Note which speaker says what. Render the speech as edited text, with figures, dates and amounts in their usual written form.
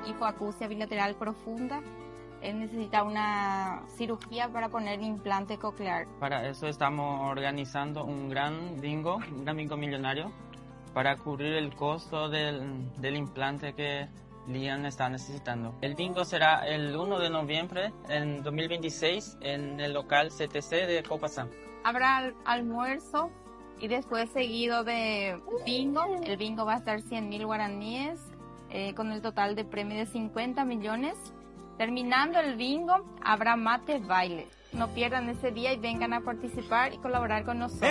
Speaker 1: hipoacusia bilateral profunda. Él necesita una cirugía para poner implante coclear.
Speaker 2: Para eso estamos organizando un gran bingo millonario para cubrir el costo del implante que Lian está necesitando. El bingo será el 1 de noviembre en 2026 en el local CTC de Copasán.
Speaker 1: Habrá almuerzo y después seguido de bingo. El bingo va a estar 100.000 guaraníes con el total de premio de 50 millones. Terminando el bingo, habrá mate baile. No pierdan ese día y vengan a participar y colaborar con nosotros.